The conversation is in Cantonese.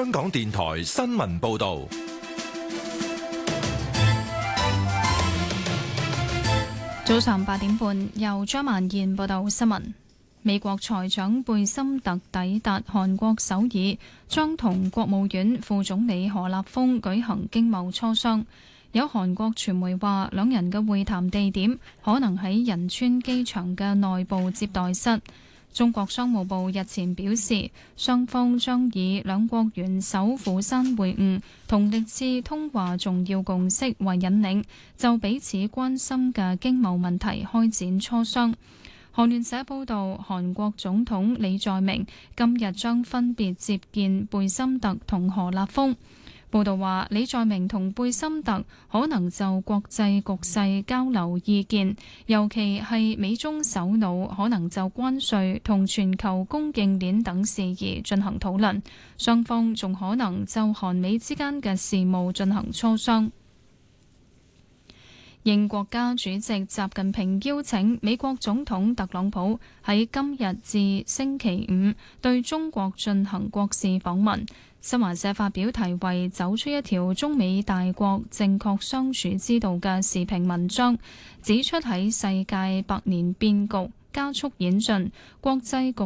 香港電台新聞報道。 早上8點半，由張曼燕報道新聞。美國財長貝森特抵達韓國首爾，將同國務院副總理何立峰舉行經貿磋商。有韓國傳媒話，兩人嘅會談地點可能喺仁川機場嘅內部接待室。中國商務部日前表示，雙方將以兩國元首釜山會晤同歷次通話重要共識為引領，就彼此關心嘅經貿問題開展磋商。韓聯社報道，韓國總統李在明今日將分別接見貝森特同何立峰。報道話，李在明同貝森特可能就國際局勢交流意見，尤其係美中首腦可能就關稅同全球供應鏈等事宜進行討論，雙方仲可能就韓美之間嘅事務進行磋商。應國家主席習近平邀請，美國總統特朗普喺今日至星期五對中國進行國事訪問。新華社發表題為《走出一條中美大國正確相處之道》嘅時評文章，指出喺世界百年變局加速演進、國際局